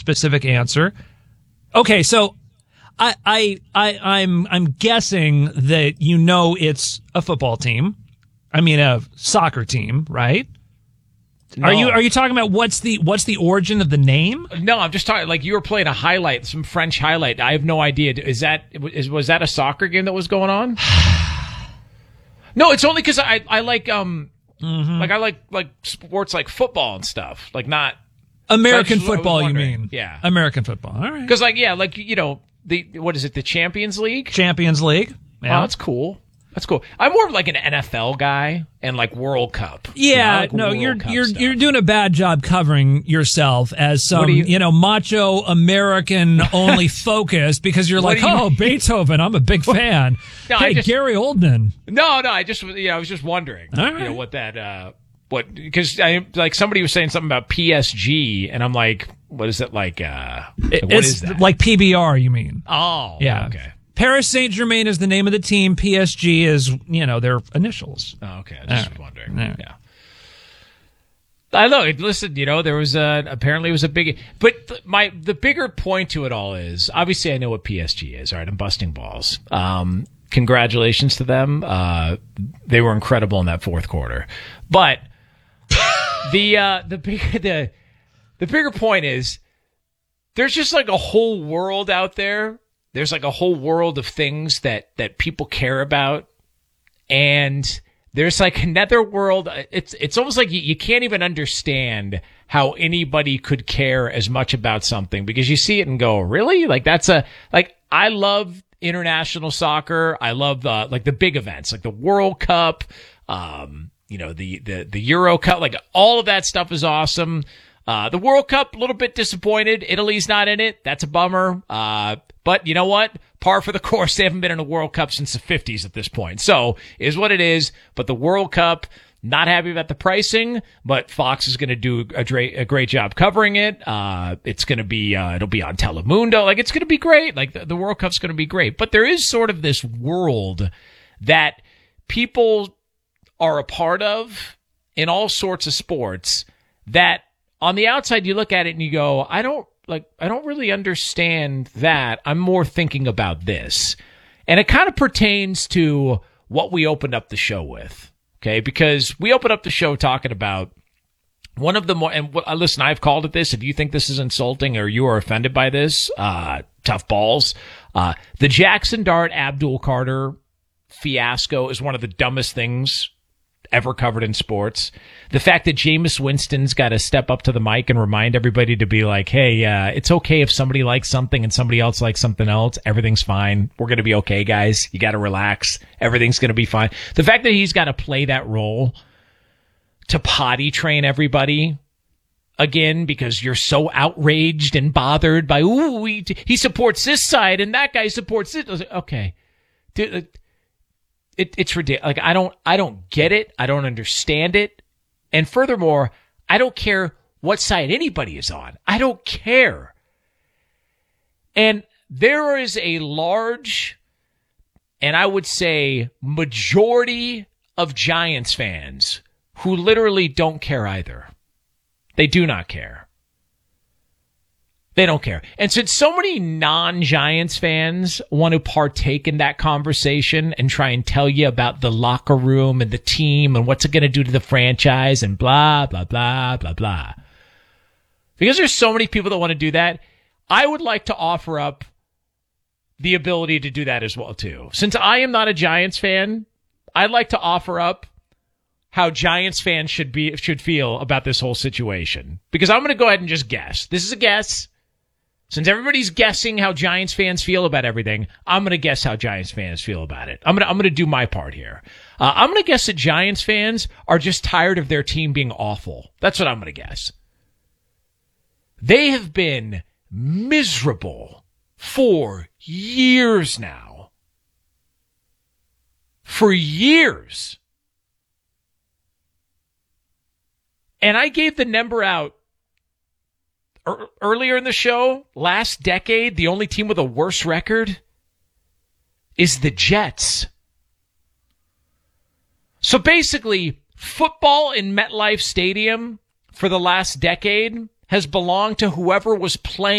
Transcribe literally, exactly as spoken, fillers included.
specific answer. Okay, so I, I, I, I'm, I'm guessing that you know it's a football team. I mean, a soccer team, right? No. Are you are you talking about what's the what's the origin of the name? No, I'm just talking like you were playing a highlight, some French highlight. I have no idea. Is that is was that a soccer game that was going on? No, it's only because I I like um mm-hmm. like I like like sports like football and stuff. Like not American so football. You mean? Yeah, American football. All right. Because like yeah, like you know the what is it? The Champions League. Champions League. Yeah, oh, that's cool. That's cool. I'm more of like an N F L guy and like World Cup. Yeah, you know, like no, World you're Cup you're stuff. you're doing a bad job covering yourself as some you, you know macho American only focus because you're like, you, oh, Beethoven, I'm a big fan. No, hey, just, Gary Oldman. No, no, I just you know I was just wondering, All right. you know what that uh, what because I like somebody was saying something about P S G and I'm like, what is it like? Uh, it, what it's is that? like P B R, you mean? Oh, yeah. Okay. Paris Saint-Germain is the name of the team. P S G is, you know, their initials. Oh, okay. I just right. was wondering. Right. Yeah. I know. Listen, you know, there was a, apparently it was a big, but my, the bigger point to it all is, obviously I know what P S G is. All right. I'm busting balls. Um, congratulations to them. Uh, they were incredible in that fourth quarter, but the, uh, the big, the, the bigger point is there's just like a whole world out there. There's like a whole world of things that, that people care about. And there's like another world. It's, it's almost like you, you can't even understand how anybody could care as much about something because you see it and go, really? Like that's a, like, I love international soccer. I love the, like the big events, like the World Cup, um, you know, the, the, the Euro Cup, like all of that stuff is awesome. Uh, the World Cup, a little bit disappointed. Italy's not in it. That's a bummer. Uh, but you know what? Par for the course. They haven't been in a World Cup since the fifties at this point. So, is what it is. But the World Cup, not happy about the pricing, but Fox is going to do a great, a great job covering it. Uh, it's going to be, uh, it'll be on Telemundo. Like, it's going to be great. Like, the, the World Cup's going to be great. But there is sort of this world that people are a part of in all sorts of sports that, on the outside, you look at it and you go, I don't like, I don't really understand that. I'm more thinking about this. And it kind of pertains to what we opened up the show with. Okay. Because we opened up the show talking about one of the more, and uh, listen, I've called it this. If you think this is insulting or you are offended by this, uh, tough balls. Uh, the Jackson Dart Abdul Carter fiasco is one of the dumbest things ever covered in sports. The fact that Jameis Winston's got to step up to the mic and remind everybody to be like, hey, uh, it's okay if somebody likes something and somebody else likes something else. Everything's fine. We're going to be okay, guys. You got to relax. Everything's going to be fine. The fact that he's got to play that role to potty train everybody again because you're so outraged and bothered by, ooh, he, he supports this side and that guy supports this. Okay. Dude, It, it's ridiculous. Like, I don't, I don't get it. I don't understand it. And furthermore, I don't care what side anybody is on. I don't care. And there is a large, and I would say majority of Giants fans who literally don't care either. They do not care. They don't care. And since so many non-Giants fans want to partake in that conversation and try and tell you about the locker room and the team and what's it going to do to the franchise and blah, blah, blah, blah, blah. Because there's so many people that want to do that, I would like to offer up the ability to do that as well, too. Since I am not a Giants fan, I'd like to offer up how Giants fans should be should feel about this whole situation. Because I'm going to go ahead and just guess. This is a guess. Since everybody's guessing how Giants fans feel about everything, I'm going to guess how Giants fans feel about it. I'm going to I'm going to do my part here. Uh, I'm going to guess that Giants fans are just tired of their team being awful. That's what I'm going to guess. They have been miserable for years now. For years. And I gave the number out earlier in the show. Last decade, the only team with a worse record is the Jets. So basically, football in MetLife Stadium for the last decade has belonged to whoever was playing